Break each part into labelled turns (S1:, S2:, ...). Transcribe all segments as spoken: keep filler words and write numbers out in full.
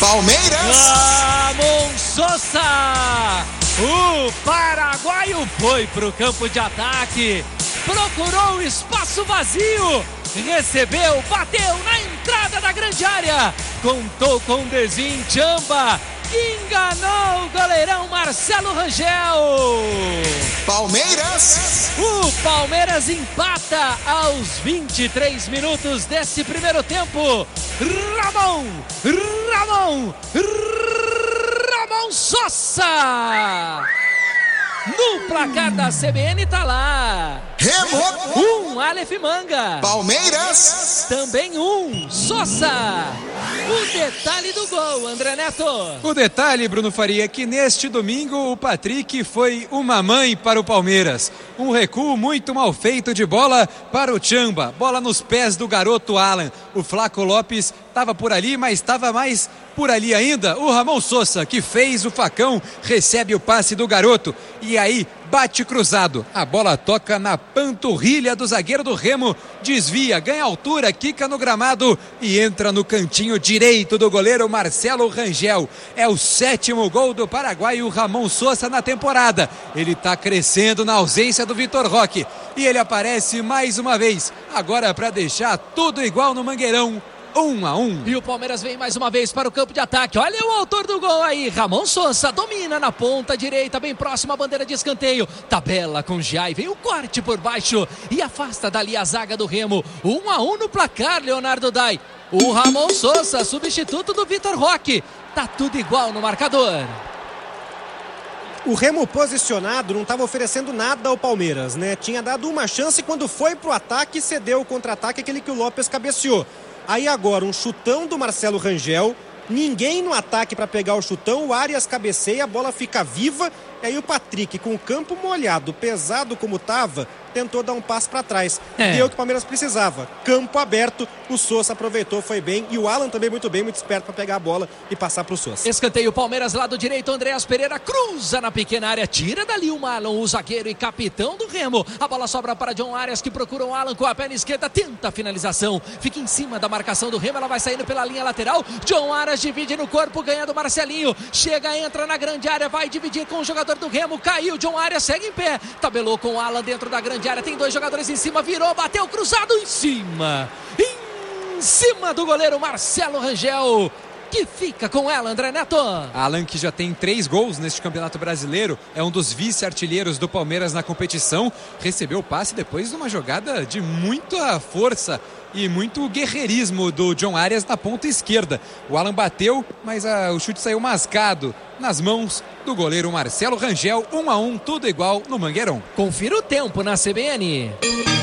S1: Palmeiras.
S2: Ramon Sosa, o paraguaio foi pro campo de ataque, procurou o espaço vazio, recebeu, bateu na entrada da grande área, contou com Dezim Chamba, enganou o goleirão Marcelo Rangel.
S1: Palmeiras.
S2: O Palmeiras empata aos vinte e três minutos desse primeiro tempo. Ramon, Ramon, Ramon Sosa. No placar da C B N tá lá.
S1: Remo.
S2: Um, Aleph Manga.
S1: Palmeiras.
S2: Também um, Sosa. O detalhe do gol, André Neto.
S3: O detalhe, Bruno Faria, é que neste domingo o Patrick foi uma mãe para o Palmeiras. Um recuo muito mal feito de bola para o Chamba. Bola nos pés do garoto Alan. O Flaco Lopes estava por ali, mas estava mais por ali ainda o Ramon Sosa, que fez o facão, recebe o passe do garoto. E aí, bate cruzado. A bola toca na panturrilha do zagueiro do Remo, desvia, ganha altura, quica no gramado e entra no cantinho direito do goleiro Marcelo Rangel. É o sétimo gol do paraguaio Ramon Sosa na temporada. Ele está crescendo na ausência do Vitor Roque e ele aparece mais uma vez, agora para deixar tudo igual no Mangueirão. Um a um.
S2: E o Palmeiras vem mais uma vez para o campo de ataque. Olha o autor do gol aí, Ramon Sosa, domina na ponta direita, bem próximo à bandeira de escanteio, tabela com Giai, vem o corte por baixo e afasta dali a zaga do Remo. Um a um no placar, Leonardo Dai. O Ramon Sosa, substituto do Vitor Roque. Tá tudo igual no marcador.
S4: O Remo posicionado não estava oferecendo nada ao Palmeiras, né? Tinha dado uma chance quando foi pro ataque, cedeu o contra-ataque, aquele que o Lopes cabeceou. Aí agora um chutão do Marcelo Rangel, ninguém no ataque para pegar o chutão, o Arias cabeceia, a bola fica viva, e aí o Patrick, com o campo molhado, pesado como estava, tentou dar um passo para trás.
S2: É.
S4: E é o que o Palmeiras precisava. Campo aberto, o Sosa aproveitou, foi bem, e o Alan também muito bem, muito esperto para pegar a bola e passar pro Sosa.
S2: Escanteio Palmeiras, lado direito, Andreas Pereira cruza na pequena área, tira dali o Marlon, o zagueiro e capitão do Remo. A bola sobra para John Arias, que procura o Alan com a perna esquerda, tenta a finalização, fica em cima da marcação do Remo, ela vai saindo pela linha lateral. John Arias divide no corpo, ganha do Marcelinho, chega, entra na grande área, vai dividir com o jogador do Remo, caiu, John Arias segue em pé, tabelou com o Alan dentro da grande área, tem dois jogadores em cima, virou, bateu, cruzado em cima, em cima do goleiro Marcelo Rangel, que fica com ela, André Neto.
S3: Alan, que já tem três gols neste Campeonato Brasileiro, é um dos vice-artilheiros do Palmeiras na competição, recebeu o passe depois de uma jogada de muita força e muito guerreirismo do John Arias na ponta esquerda. O Alan bateu, mas a, o chute saiu mascado nas mãos do goleiro Marcelo Rangel. Um a um, tudo igual no Mangueirão.
S2: Confira o tempo na C B N.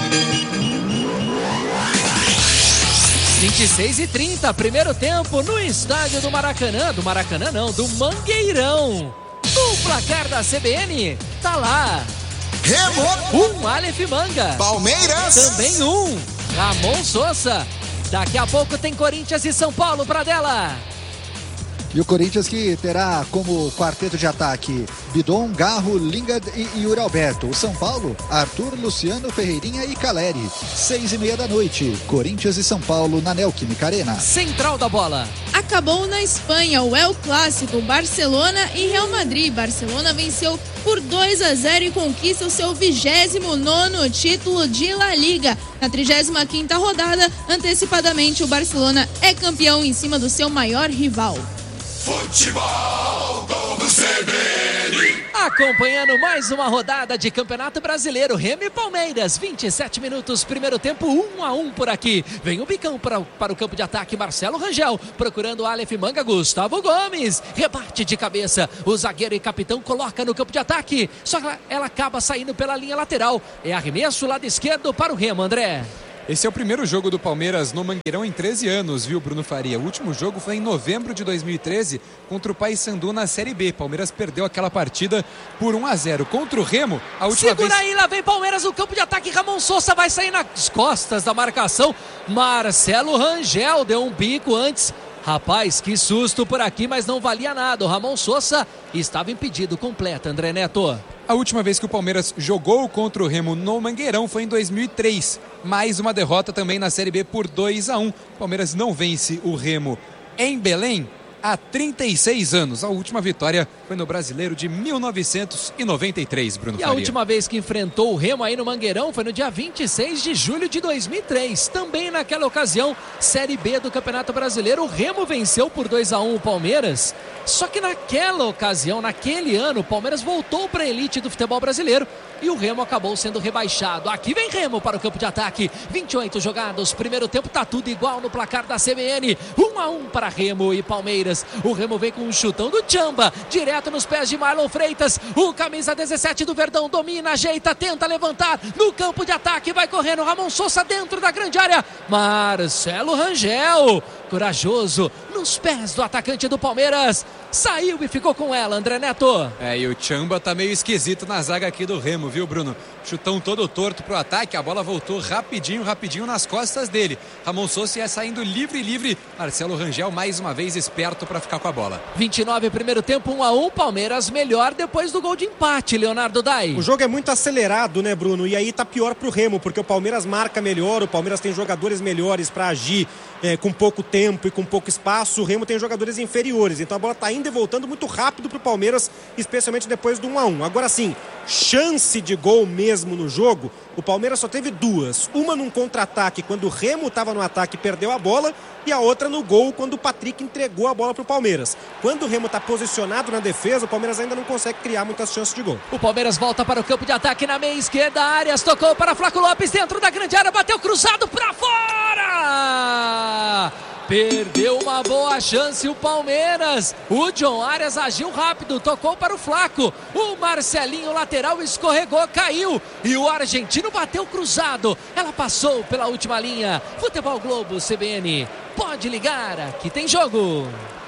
S2: vinte e seis e trinta, primeiro tempo no estádio do Maracanã. Do Maracanã não, do Mangueirão. O placar da C B N tá lá.
S1: Remo.
S2: Um, Aleph Manga.
S1: Palmeiras.
S2: Também um, Ramon Sosa. Daqui a pouco tem Corinthians e São Paulo pra dela.
S5: E o Corinthians que terá como quarteto de ataque Bidon, Garro, Lingard e Yuri Alberto. O São Paulo, Arthur, Luciano, Ferreirinha e Caleri. Seis e meia da noite, Corinthians e São Paulo na Neoquímica Arena.
S2: Central da bola.
S6: Acabou na Espanha o El Clássico, Barcelona e Real Madrid. Barcelona venceu por dois a zero e conquista o seu vigésimo nono título de La Liga. Na trigésima quinta rodada, antecipadamente o Barcelona é campeão em cima do seu maior rival.
S1: Futebol como C B N.
S2: Acompanhando mais uma rodada de Campeonato Brasileiro, Remo e Palmeiras, vinte e sete minutos, primeiro tempo, um a um por aqui. Vem o bicão para, para o campo de ataque, Marcelo Rangel, procurando o Aleph Manga, Gustavo Gomes, rebate de cabeça, o zagueiro e capitão coloca no campo de ataque, só que ela, ela acaba saindo pela linha lateral, é arremesso lado esquerdo para o Remo, André.
S3: Esse é o primeiro jogo do Palmeiras no Mangueirão em treze anos, viu, Bruno Faria? O último jogo foi em novembro de dois mil e treze contra o Paysandu na Série B. Palmeiras perdeu aquela partida por um a zero. Contra o Remo, a última
S2: Segura
S3: vez...
S2: aí, lá vem Palmeiras no campo de ataque, Ramon Sosa vai sair nas costas da marcação. Marcelo Rangel deu um bico antes. Rapaz, que susto por aqui, mas não valia nada. O Ramon Sosa estava impedido completo, André Neto.
S3: A última vez que o Palmeiras jogou contra o Remo no Mangueirão foi em dois mil e três. Mais uma derrota também na Série B por dois a um. O Palmeiras não vence o Remo em Belém há trinta e seis anos. A última vitória foi no Brasileiro de mil novecentos e noventa e três, Bruno
S2: E
S3: Faria.
S2: a última vez que enfrentou o Remo aí no Mangueirão foi no dia vinte e seis de julho de dois mil e três. Também naquela ocasião, Série B do Campeonato Brasileiro, o Remo venceu por dois a um o Palmeiras. Só que naquela ocasião, naquele ano, o Palmeiras voltou para a elite do futebol brasileiro e o Remo acabou sendo rebaixado. Aqui vem Remo para o campo de ataque. vinte e oito jogados, primeiro tempo tá tudo igual no placar da C B N. um a um para Remo e Palmeiras. O Remo vem com um chutão do Chamba, direto nos pés de Marlon Freitas. O camisa dezessete do Verdão domina, ajeita, tenta levantar no campo de ataque. Vai correndo Ramon Sousa dentro da grande área. Marcelo Rangel, corajoso, nos pés do atacante do Palmeiras. Saiu e ficou com ela, André Neto.
S3: É, e o Chamba tá meio esquisito na zaga aqui do Remo, viu, Bruno? Chutão todo torto pro ataque, a bola voltou rapidinho, rapidinho nas costas dele. Ramon Sousa ia saindo livre, livre. Marcelo Rangel mais uma vez esperto para ficar com a bola.
S2: vinte e nove, primeiro tempo, um a um, Palmeiras melhor depois do gol de empate, Leonardo Dai.
S4: O jogo é muito acelerado, né, Bruno? E aí tá pior pro Remo, porque o Palmeiras marca melhor, o Palmeiras tem jogadores melhores para agir é, com pouco tempo e com pouco espaço. O Remo tem jogadores inferiores, então a bola tá indo e voltando muito rápido pro Palmeiras, especialmente depois do um a um. Agora sim, chance de gol mesmo no jogo, o Palmeiras só teve duas. Uma num contra-ataque, quando o Remo estava no ataque e perdeu a bola, e a outra no gol, quando o Patrick entregou a bola pro Palmeiras. Quando o Remo está posicionado na defesa, o Palmeiras ainda não consegue criar muitas chances de gol.
S2: O Palmeiras volta para o campo de ataque na meia esquerda, Arias tocou para Flaco Lopes dentro da grande área, bateu cruzado para fora! Perdeu uma boa chance o Palmeiras. O John Arias agiu rápido, tocou para o Flaco. O Marcelinho, lateral, escorregou, caiu. E o argentino bateu cruzado. Ela passou pela última linha. Futebol Globo C B N. Pode ligar, aqui tem jogo.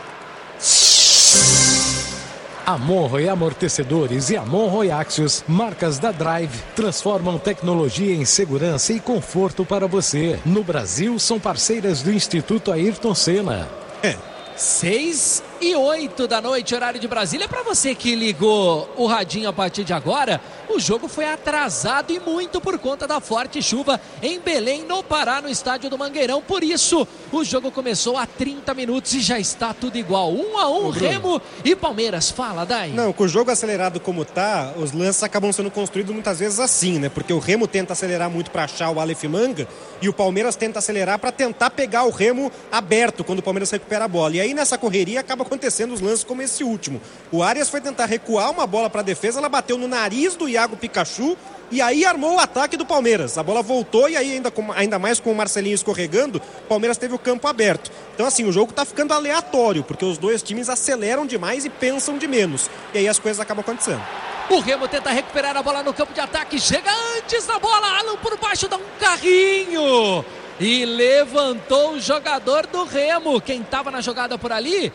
S7: Amonro e Amortecedores e Amonro e Axios, marcas da Drive, transformam tecnologia em segurança e conforto para você. No Brasil, são parceiras do Instituto Ayrton Senna.
S2: É. Seis e oito da noite, horário de Brasília. Para você que ligou o radinho a partir de agora, o jogo foi atrasado e muito por conta da forte chuva em Belém, no Pará, no estádio do Mangueirão. Por isso, o jogo começou há trinta minutos e já está tudo igual. Um a um, Remo e Palmeiras. Fala, Dai.
S4: Não, com o jogo acelerado como tá, os lances acabam sendo construídos muitas vezes assim, né? Porque o Remo tenta acelerar muito para achar o Aleph Manga e o Palmeiras tenta acelerar para tentar pegar o Remo aberto quando o Palmeiras recupera a bola. E aí nessa correria acaba acontecendo os lances como esse último. O Arias foi tentar recuar uma bola para a defesa, ela bateu no nariz do Iago Pikachu e aí armou o ataque do Palmeiras. A bola voltou e aí ainda, com, ainda mais com o Marcelinho escorregando, o Palmeiras teve o campo aberto. Então assim, o jogo tá ficando aleatório, porque os dois times aceleram demais e pensam de menos. E aí as coisas acabam acontecendo.
S2: O Remo tenta recuperar a bola no campo de ataque, chega antes da bola, Alan por baixo, dá um carrinho e levantou o jogador do Remo. Quem estava na jogada por ali,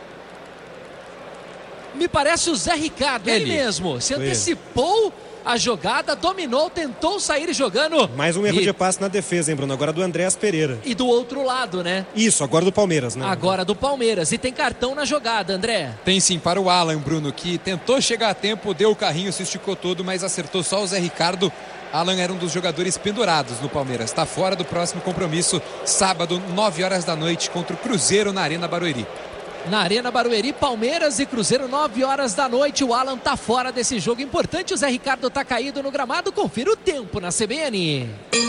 S2: me parece o Zé Ricardo, ele, ele mesmo, se antecipou ele. a jogada, dominou, tentou sair jogando.
S4: Mais um erro
S2: e...
S4: de passe na defesa, hein, Bruno? Agora do Andréas Pereira.
S2: E do outro lado, né?
S4: Isso, agora do Palmeiras, né?
S2: Agora do Palmeiras. E tem cartão na jogada, André.
S3: Tem sim, para o Alan, Bruno, que tentou chegar a tempo, deu o carrinho, se esticou todo, mas acertou só o Zé Ricardo. Alan era um dos jogadores pendurados no Palmeiras. Está fora do próximo compromisso, sábado, nove horas da noite, contra o Cruzeiro na Arena Barueri.
S2: Na Arena Barueri, Palmeiras e Cruzeiro, nove horas da noite. O Alan tá fora desse jogo importante. O Zé Ricardo tá caído no gramado. Confira o tempo na C B N.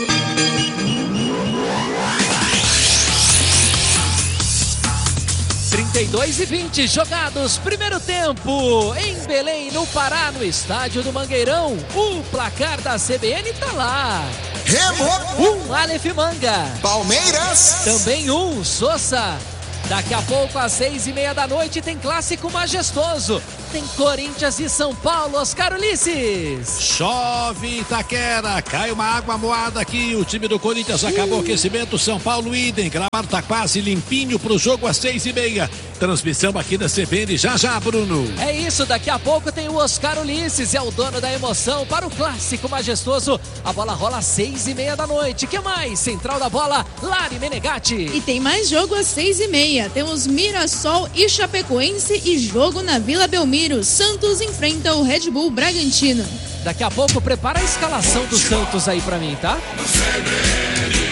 S2: trinta e dois e vinte jogados, primeiro tempo em Belém, no Pará, no estádio do Mangueirão. O placar da C B N tá lá.
S1: Remo.
S2: Um, Aleph Manga.
S1: Palmeiras.
S2: Também um, Sousa. Daqui a pouco, às seis e meia da noite, tem clássico majestoso. Tem Corinthians e São Paulo, Oscar Ulisses.
S8: Chove Itaquera, cai uma água moada aqui. O time do Corinthians acabou o aquecimento. São Paulo idem, gramado tá quase limpinho pro jogo às seis e meia. Transmissão aqui da C B N já já, Bruno.
S2: É isso, daqui a pouco tem o Oscar Ulisses, é o dono da emoção para o clássico majestoso. A bola rola às seis e meia da noite. Que mais? Central da bola, Lari Menegatti.
S6: E tem mais jogo às seis e meia. Temos Mirassol e Chapecoense e jogo na Vila Belmiro. Santos enfrenta o Red Bull Bragantino.
S2: Daqui a pouco prepara a escalação do Santos aí pra mim, tá?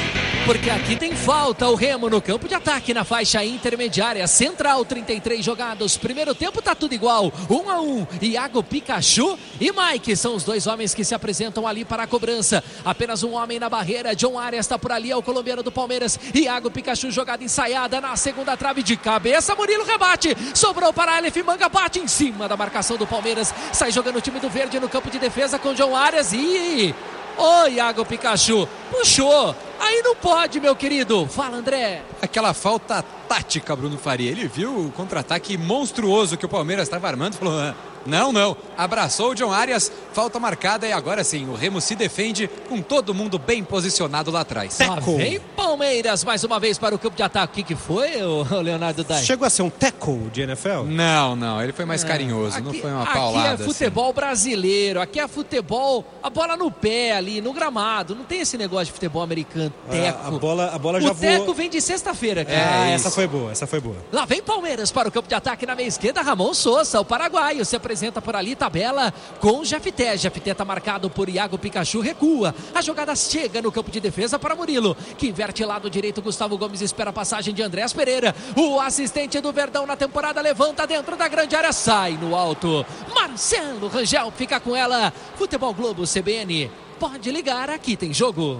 S2: Porque aqui tem falta, o Remo no campo de ataque na faixa intermediária central, trinta e três jogados, primeiro tempo tá tudo igual, um a um, Iago Pikachu e Mike são os dois homens que se apresentam ali para a cobrança, apenas um homem na barreira, John Arias tá por ali, é o colombiano do Palmeiras, Iago Pikachu jogada ensaiada na segunda trave de cabeça, Murilo rebate, sobrou para Aleph Manga, bate em cima da marcação do Palmeiras, sai jogando o time do verde no campo de defesa com John Arias e... Ô, Iago Pikachu, puxou, aí não pode, meu querido. Fala, André.
S3: Aquela falta tática, Bruno Faria. Ele viu o contra-ataque monstruoso que o Palmeiras estava armando e falou, ah, não, não. Abraçou o John Arias, falta marcada e agora sim, o Remo se defende com todo mundo bem posicionado lá atrás.
S2: Lá vem Palmeiras mais uma vez para o campo de ataque. O que, que foi, o Leonardo Dai?
S4: Chegou a ser um tackle de N F L?
S3: Não, não, ele foi mais carinhoso,
S2: aqui,
S3: não foi uma paulada.
S2: Aqui é futebol
S3: assim.
S2: brasileiro, aqui é futebol, a bola no pé ali, no gramado. Não tem esse negócio de futebol americano, teco.
S4: A, a bola, a bola já
S2: o teco
S4: voou.
S2: vem de sexta-feira.
S4: É, ah, essa foi boa, essa foi boa.
S2: Lá vem Palmeiras para o campo de ataque na meia esquerda, Ramon Sousa, o paraguaio, se apresenta por ali, tabela com Jefté. Jefté está marcado por Iago Pikachu, recua. A jogada chega no campo de defesa para Murilo, que inverte lado direito, Gustavo Gomes espera a passagem de Andréas Pereira. O assistente do Verdão na temporada levanta dentro da grande área, sai no alto. Marcelo Rangel fica com ela. Futebol Globo C B N, pode ligar, aqui tem jogo.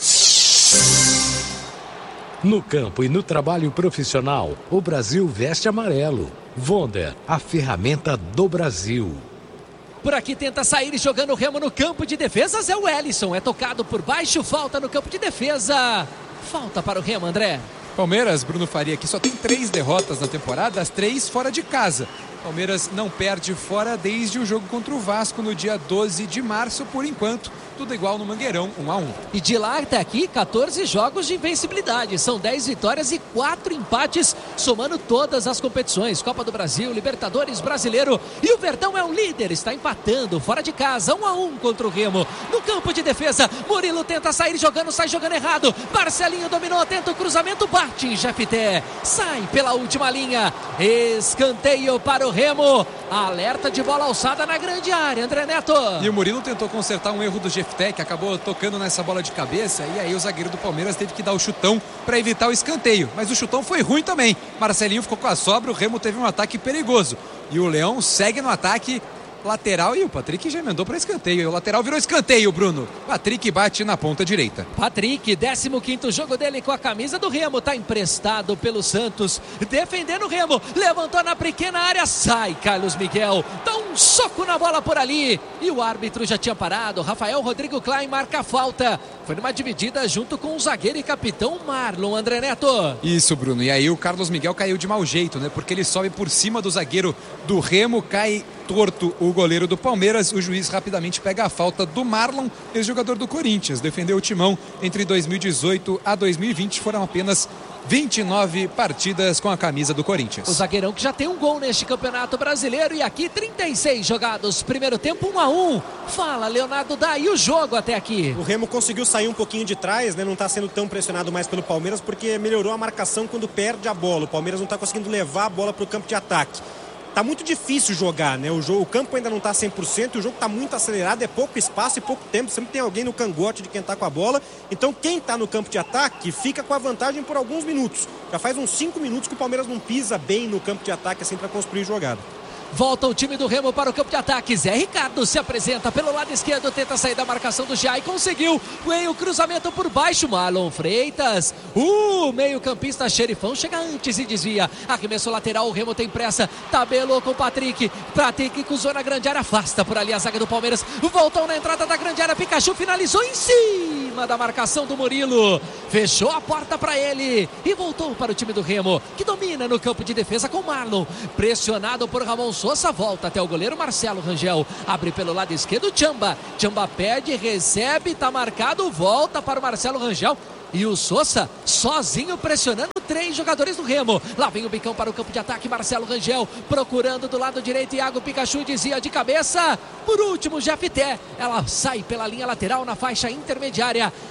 S7: No campo e no trabalho profissional, o Brasil veste amarelo. Wonder, a ferramenta do Brasil.
S2: Por aqui tenta sair jogando o Remo no campo de defesa, Zé Wellison. É tocado por baixo, falta no campo de defesa. Falta para o Remo, André.
S3: Palmeiras, Bruno Faria, que só tem três derrotas na temporada, as três fora de casa. Palmeiras não perde fora desde o jogo contra o Vasco no dia doze de março, por enquanto. Tudo igual no Mangueirão, um a um.
S2: E de lá até aqui, quatorze jogos de invencibilidade. São dez vitórias e quatro empates, somando todas as competições. Copa do Brasil, Libertadores, Brasileiro. E o Verdão é o líder, está empatando fora de casa, um a um contra o Remo. No campo de defesa, Murilo tenta sair jogando, sai jogando errado. Marcelinho dominou, tenta o cruzamento, bate em Jefté. Sai pela última linha. Escanteio para o Remo. Alerta de bola alçada na grande área, André Neto.
S3: E o Murilo tentou consertar um erro do Jefté, que acabou tocando nessa bola de cabeça, e aí o zagueiro do Palmeiras teve que dar o chutão para evitar o escanteio, mas o chutão foi ruim também. Marcelinho ficou com a sobra, o Remo teve um ataque perigoso e o Leão segue no ataque lateral e o Patrick já emendou para escanteio. O lateral virou escanteio, Bruno. Patrick bate na ponta direita.
S2: Patrick, décimo quinto jogo dele com a camisa do Remo, tá emprestado pelo Santos, defendendo o Remo, levantou na pequena área, sai Carlos Miguel, dá um soco na bola por ali e o árbitro já tinha parado. Rafael Rodrigo Klein marca a falta. Foi numa dividida junto com o zagueiro e capitão Marlon, André Neto.
S3: Isso, Bruno, e aí o Carlos Miguel caiu de mau jeito, né? Porque ele sobe por cima do zagueiro do Remo, cai torto o goleiro do Palmeiras. O juiz rapidamente pega a falta do Marlon, ex-jogador do Corinthians. Defendeu o Timão entre dois mil e dezoito a dois mil e vinte. Foram apenas vinte e nove partidas com a camisa do Corinthians.
S2: O zagueirão que já tem um gol neste Campeonato Brasileiro e aqui trinta e seis jogados. Primeiro tempo um a um. Fala, Leonardo, daí o jogo até aqui.
S4: O Remo conseguiu sair um pouquinho de trás, né? Não está sendo tão pressionado mais pelo Palmeiras porque melhorou a marcação quando perde a bola. O Palmeiras não está conseguindo levar a bola para o campo de ataque. Tá muito difícil jogar, né? O, jogo, o campo ainda não tá cem por cento, o jogo tá muito acelerado, é pouco espaço e pouco tempo, sempre tem alguém no cangote de quem tá com a bola. Então quem tá no campo de ataque fica com a vantagem por alguns minutos. Já faz uns cinco minutos que o Palmeiras não pisa bem no campo de ataque assim para construir jogada.
S2: Volta o time do Remo para o campo de ataque. Zé Ricardo se apresenta pelo lado esquerdo, tenta sair da marcação do Jai, conseguiu. Veio o cruzamento por baixo, Marlon Freitas. O meio-campista Xerifão chega antes e desvia. Arremesso lateral, o Remo tem pressa. Tabelou com o Patrick. Patrick cruzou na grande área, afasta por ali a zaga do Palmeiras. Voltou na entrada da grande área, Pikachu finalizou em cima da marcação do Murilo. Fechou a porta para ele e voltou para o time do Remo, que domina no campo de defesa com Marlon. Pressionado por Ramon Sousa, volta até o goleiro Marcelo Rangel, abre pelo lado esquerdo, Tchamba, Tchamba pede, recebe, tá marcado, volta para o Marcelo Rangel e o Sousa sozinho pressionando três jogadores do Remo. Lá vem o bicão para o campo de ataque, Marcelo Rangel procurando do lado direito, Iago Pikachu dizia de cabeça, por último Jefté, ela sai pela linha lateral na faixa intermediária.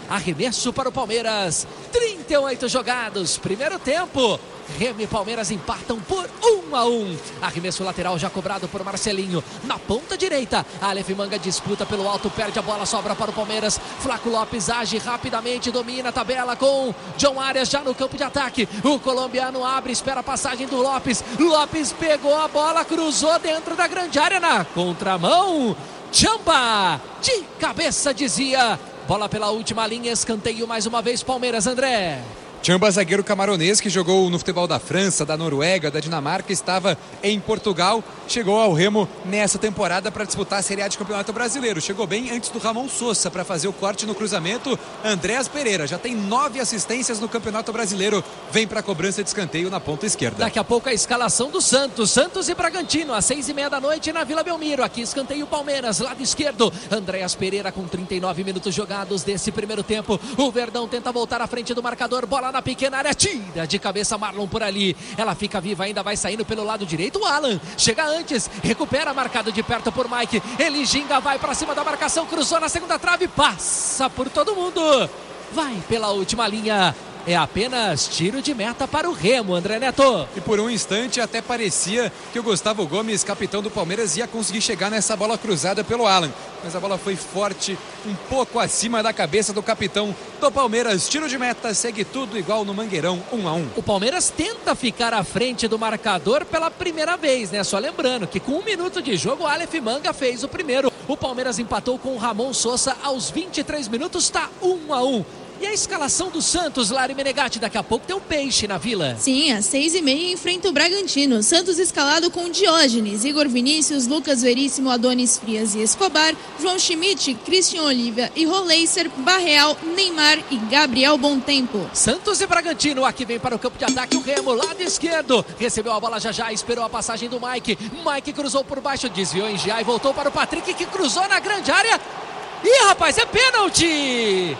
S2: Arremesso para o Palmeiras. trinta e oito jogados. Primeiro tempo. Remo e Palmeiras empatam por um a um. Arremesso lateral já cobrado por Marcelinho. Na ponta direita, Aleph Manga disputa pelo alto, perde a bola, sobra para o Palmeiras. Flaco Lopes age rapidamente, domina a tabela com John Arias já no campo de ataque. O colombiano abre, espera a passagem do Lopes. Lopes pegou a bola, cruzou dentro da grande área na contramão. Chamba! De cabeça dizia. Bola pela última linha, escanteio mais uma vez Palmeiras, André.
S3: Chamba, zagueiro camaronês que jogou no futebol da França, da Noruega, da Dinamarca, estava em Portugal, chegou ao Remo nessa temporada para disputar a Série A de Campeonato Brasileiro. Chegou bem antes do Ramon Sosa para fazer o corte no cruzamento. Andréas Pereira já tem nove assistências no Campeonato Brasileiro, vem para a cobrança de escanteio na ponta esquerda.
S2: Daqui a pouco a escalação do Santos, Santos e Bragantino, às seis e meia da noite na Vila Belmiro. Aqui escanteio Palmeiras, lado esquerdo. Andréas Pereira com trinta e nove minutos jogados desse primeiro tempo. O Verdão tenta voltar à frente do marcador, bola na pequena área, tira de cabeça Marlon por ali, ela fica viva, ainda vai saindo pelo lado direito, o Alan chega antes, recupera, marcado de perto por Mike, ele ginga, vai pra cima da marcação, cruzou na segunda trave, passa por todo mundo, vai pela última linha. É apenas tiro de meta para o Remo, André Neto.
S3: E por um instante até parecia que o Gustavo Gomes, capitão do Palmeiras, ia conseguir chegar nessa bola cruzada pelo Alan. Mas a bola foi forte, um pouco acima da cabeça do capitão do Palmeiras. Tiro de meta, segue tudo igual no Mangueirão, um a um.
S2: O Palmeiras tenta ficar à frente do marcador pela primeira vez, né? Só lembrando que com um minuto de jogo, o Aleph Manga fez o primeiro. O Palmeiras empatou com o Ramon Sosa aos vinte e três minutos, está um a um. E a escalação do Santos, Lari Menegatti, daqui a pouco tem um peixe na Vila.
S6: Sim, às seis e meia enfrenta o Bragantino. Santos escalado com Diógenes, Igor Vinícius, Lucas Veríssimo, Adonis Frias e Escobar, João Schmidt, Christian Oliva e Roleiser, Barreal, Neymar e Gabriel Bontempo.
S2: Santos e Bragantino, aqui vem para o campo de ataque o Remo, lado esquerdo. Recebeu a bola já já, esperou a passagem do Mike. Mike cruzou por baixo, desviou em Gia e voltou para o Patrick, que cruzou na grande área. Ih, rapaz, é pênalti!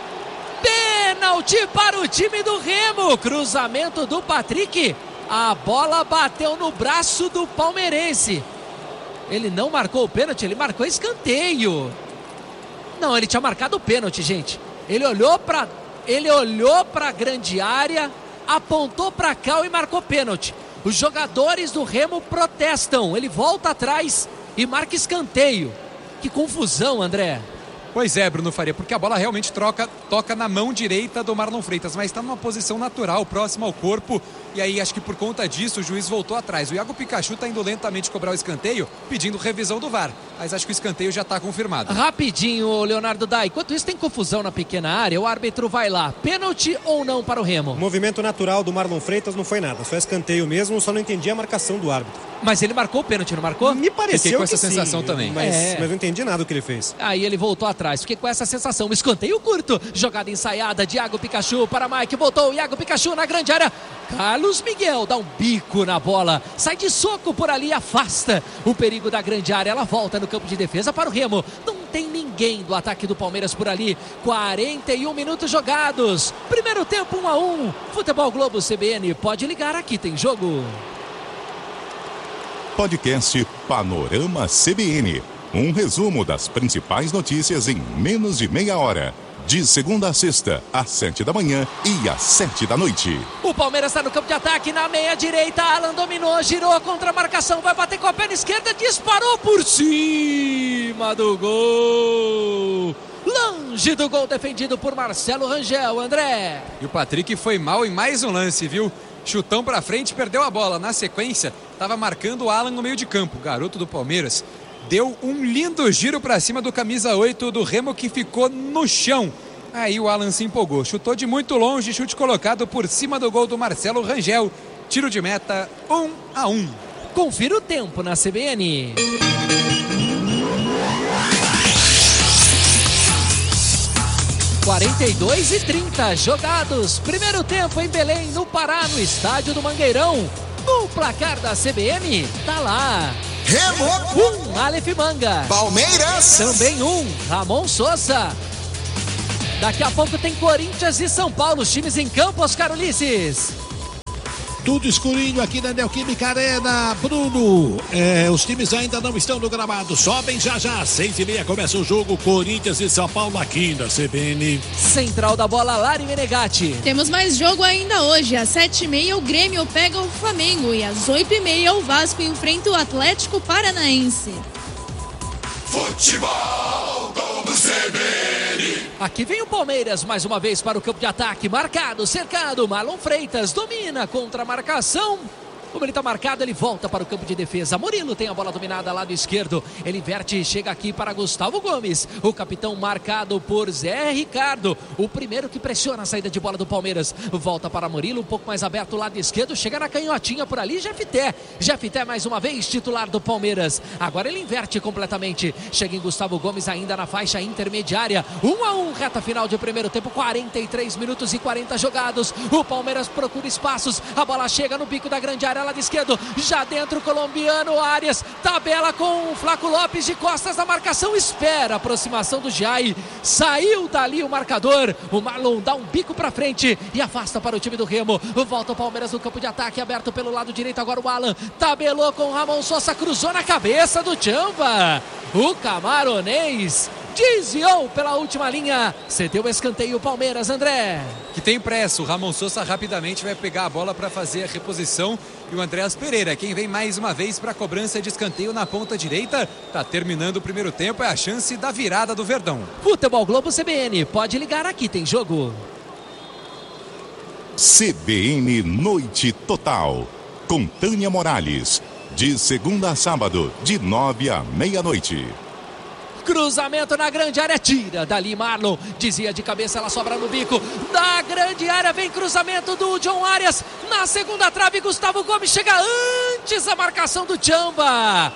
S2: Pênalti para o time do Remo. Cruzamento do Patrick. A bola bateu no braço do palmeirense. Ele não marcou o pênalti, ele marcou escanteio. Não, ele tinha marcado o pênalti, gente. Ele olhou para ele olhou para a grande área, apontou para cá e marcou pênalti. Os jogadores do Remo protestam. Ele volta atrás e marca escanteio. Que confusão, André.
S3: Pois é, Bruno Faria, porque a bola realmente troca, toca na mão direita do Marlon Freitas, mas está numa posição natural, próxima ao corpo, e aí acho que por conta disso o juiz voltou atrás. O Iago Pikachu está indo lentamente cobrar o escanteio, pedindo revisão do V A R, mas acho que o escanteio já está confirmado.
S2: Rapidinho, Leonardo Dai, enquanto isso tem confusão na pequena área, o árbitro vai lá, pênalti ou não para o Remo?
S4: O movimento natural do Marlon Freitas não foi nada, só escanteio mesmo, só não entendi a marcação do árbitro.
S2: Mas ele marcou o pênalti, não marcou?
S4: Me pareceu
S3: Fiquei com
S4: que
S3: essa
S4: sim,
S3: sensação também.
S4: Mas,
S2: é.
S4: mas não entendi nada do que ele fez.
S2: Aí ele voltou atrás, fiquei com essa sensação. Escanteio curto, jogada ensaiada, Iago Pikachu para Mike, voltou, Iago Pikachu na grande área. Carlos Miguel dá um bico na bola, sai de soco por ali, afasta o perigo da grande área. Ela volta no campo de defesa para o Remo. Não tem ninguém do ataque do Palmeiras por ali. quarenta e um minutos jogados. Primeiro tempo, um a um. Futebol Globo C B N, pode ligar, aqui tem jogo.
S9: Podcast Panorama C B N. Um resumo das principais notícias em menos de meia hora. De segunda a sexta, às sete da manhã e às sete da noite.
S2: O Palmeiras está no campo de ataque, na meia direita, Alan dominou, girou contra a marcação, vai bater com a perna esquerda, disparou por cima do gol. Longe do gol, defendido por Marcelo Rangel, André.
S3: E o Patrick foi mal em mais um lance, viu? Chutão pra frente, perdeu a bola. Na sequência, estava marcando o Alan no meio de campo, garoto do Palmeiras. Deu um lindo giro pra cima do camisa oito do Remo, que ficou no chão. Aí o Alan se empolgou, chutou de muito longe, chute colocado por cima do gol do Marcelo Rangel. Tiro de meta, um a um.
S2: Confira o tempo na C B N. quarenta e dois e trinta jogados. Primeiro tempo em Belém, no Pará, no estádio do Mangueirão. O placar da C B N tá lá.
S1: Remo
S2: um, Aleph Manga.
S1: Palmeiras
S2: também um, Ramon Sosa. Daqui a pouco tem Corinthians e São Paulo, os times em campo, Oscar Ulisses.
S8: tudo escurinho aqui na Neoquímica Arena. Bruno, é, os times ainda não estão no gramado, sobem já já. Seis e meia começa o jogo, Corinthians e São Paulo aqui na C B N.
S2: Central da bola, Lari Menegatti.
S6: Temos mais jogo ainda hoje. Às sete e meia o Grêmio pega o Flamengo e às oito e meia o Vasco enfrenta o Atlético Paranaense.
S1: Futebol do C B N.
S2: Aqui vem o Palmeiras mais uma vez para o campo de ataque. Marcado, cercado. Marlon Freitas domina contra a marcação. Como ele está marcado, ele volta para o campo de defesa. Murilo tem a bola dominada lado esquerdo. Ele inverte e chega aqui para Gustavo Gomes. O capitão marcado por Zé Ricardo. O primeiro que pressiona a saída de bola do Palmeiras. Volta para Murilo, um pouco mais aberto lado esquerdo. Chega na canhotinha por ali, Jefité. Jefité mais uma vez, titular do Palmeiras. Agora ele inverte completamente. Chega em Gustavo Gomes ainda na faixa intermediária. um a um, reta final de primeiro tempo. quarenta e três minutos e quarenta jogados. O Palmeiras procura espaços. A bola chega no bico da grande área. Lado esquerdo, já dentro o colombiano Arias, tabela com o Flaco Lopes de costas na marcação, espera a aproximação do Giai, saiu dali o marcador, o Marlon dá um bico pra frente e afasta para o time do Remo. Volta o Palmeiras no campo de ataque, aberto pelo lado direito, agora o Alan tabelou com o Ramon Sosa, cruzou na cabeça do Tchamba, o camaronês desviou pela última linha, cedeu o escanteio o Palmeiras. André,
S3: que tem pressa, o Ramon Sosa rapidamente vai pegar a bola para fazer a reposição, e o Andréas Pereira, quem vem mais uma vez para a cobrança de escanteio na ponta direita, tá terminando o primeiro tempo, é a chance da virada do Verdão.
S2: Futebol Globo C B N, pode ligar aqui, tem jogo.
S9: C B N Noite Total, com Tânia Morales, de segunda a sábado, de nove à meia-noite.
S2: Cruzamento na grande área, tira dali Marlon, dizia de cabeça, ela sobra no bico da grande área, vem cruzamento do John Arias, na segunda trave, Gustavo Gomes chega antes da marcação do Tchamba,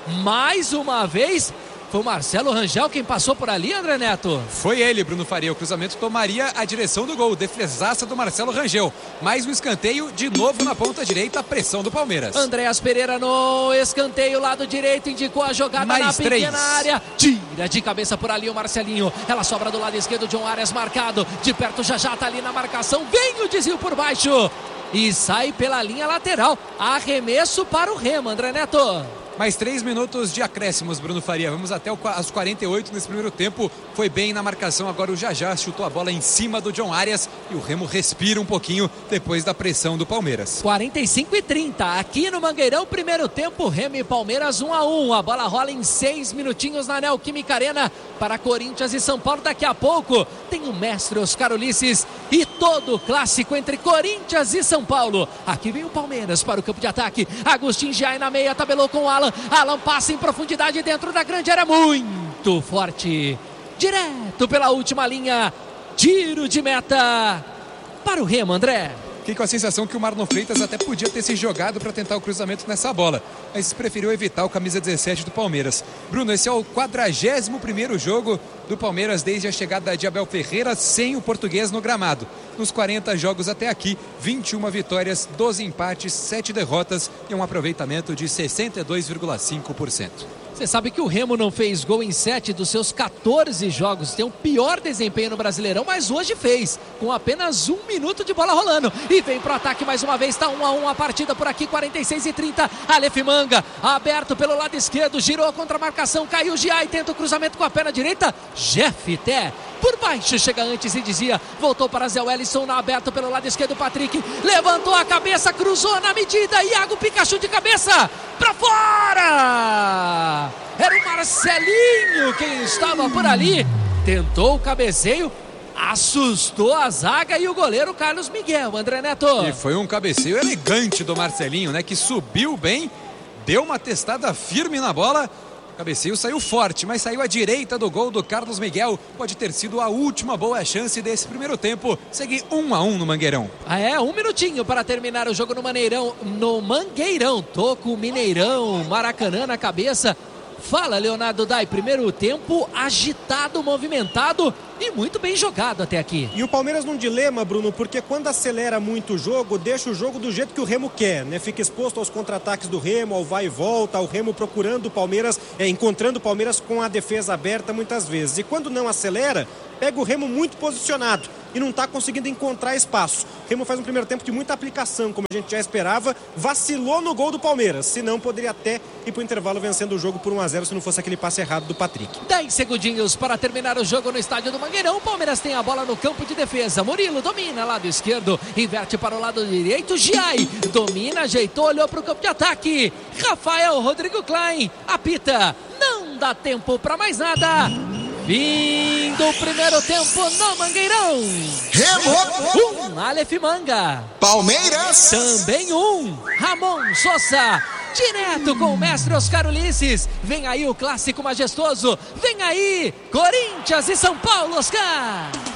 S2: mais uma vez, foi o Marcelo Rangel quem passou por ali, André Neto?
S3: Foi ele, Bruno Faria, o cruzamento tomaria a direção do gol, defesaça do Marcelo Rangel, mais um escanteio, de novo na ponta direita, a pressão do Palmeiras.
S2: Andréas Pereira no escanteio, lado direito, indicou a jogada
S3: mais
S2: na
S3: três.
S2: Pequena área, tira de cabeça por ali o Marcelinho, ela sobra do lado esquerdo, John Arias marcado, de perto já já tá ali na marcação, vem o desvio por baixo e sai pela linha lateral, arremesso para o Remo, André Neto.
S3: Mais três minutos de acréscimos, Bruno Faria. Vamos até os quarenta e oito nesse primeiro tempo. Foi bem na marcação. Agora o Jajá chutou a bola em cima do John Arias. E o Remo respira um pouquinho depois da pressão do Palmeiras.
S2: quarenta e cinco e trinta. Aqui no Mangueirão, primeiro tempo. Remo e Palmeiras um a um. A bola rola em seis minutinhos na Neoquímica Arena para Corinthians e São Paulo. Daqui a pouco tem o mestre Oscar Ulisses e todo o clássico entre Corinthians e São Paulo. Aqui vem o Palmeiras para o campo de ataque. Agostinho Giai na meia, tabelou com o Alan. Alan passa em profundidade dentro da grande área, muito forte, direto pela última linha, tiro de meta para o Remo, André.
S3: Fiquei com a sensação que o Marlon Freitas até podia ter se jogado para tentar o cruzamento nessa bola, mas preferiu evitar o camisa dezessete do Palmeiras. Bruno, esse é o quadragésimo primeiro jogo do Palmeiras desde a chegada de Abel Ferreira sem o português no gramado. Nos quarenta jogos até aqui, vinte e uma vitórias, doze empates, sete derrotas e um aproveitamento de sessenta e dois vírgula cinco por cento.
S2: Você sabe que o Remo não fez gol em sete dos seus quatorze jogos, tem o pior desempenho no Brasileirão, mas hoje fez, com apenas um minuto de bola rolando, e vem pro ataque mais uma vez, tá um a um a partida por aqui, quarenta e seis e trinta, Aleph Manga, aberto pelo lado esquerdo, girou contra a marcação, caiu o Giai, tenta o cruzamento com a perna direita, Jefité, por baixo, chega antes e dizia, voltou para Zé Wellison, na aberto pelo lado esquerdo, Patrick, levantou a cabeça, cruzou na medida, Iago Pikachu de cabeça, pra fora! Era o Marcelinho quem estava por ali, tentou o cabeceio, assustou a zaga e o goleiro Carlos Miguel, André Neto.
S3: E foi um cabeceio elegante do Marcelinho, né, que subiu bem, deu uma testada firme na bola. O cabeceio saiu forte, mas saiu à direita do gol do Carlos Miguel. Pode ter sido a última boa chance desse primeiro tempo. Segue um a um no Mangueirão.
S2: Ah, é, um minutinho para terminar o jogo no Maneirão, no Mangueirão. Tô com o Mineirão, Maracanã na cabeça. Fala, Leonardo Dai, primeiro tempo agitado, movimentado. e muito bem jogado até aqui.
S4: E o Palmeiras num dilema, Bruno, porque quando acelera muito o jogo, deixa o jogo do jeito que o Remo quer, né? Fica exposto aos contra-ataques do Remo, ao vai e volta, ao Remo procurando o Palmeiras, é, encontrando o Palmeiras com a defesa aberta muitas vezes. E quando não acelera, pega o Remo muito posicionado e não está conseguindo encontrar espaço. O Remo faz um primeiro tempo de muita aplicação, como a gente já esperava, vacilou no gol do Palmeiras, senão poderia até ir para o intervalo vencendo o jogo por um a zero se não fosse aquele passe errado do Patrick.
S2: dez segundinhos para terminar o jogo no estádio do Mangueirão. O Palmeiras tem a bola no campo de defesa. Murilo domina, lado esquerdo, inverte para o lado direito. Giai domina, ajeitou, olhou para o campo de ataque. Rafael Rodrigo Klein apita. Não dá tempo para mais nada. Fim do primeiro tempo no Mangueirão.
S1: Remo.
S2: Um, Aleph Manga.
S1: Palmeiras.
S2: Também um, Ramon Sosa. Direto com o mestre Oscar Ulisses. Vem aí o clássico majestoso. Vem aí, Corinthians e São Paulo, Oscar.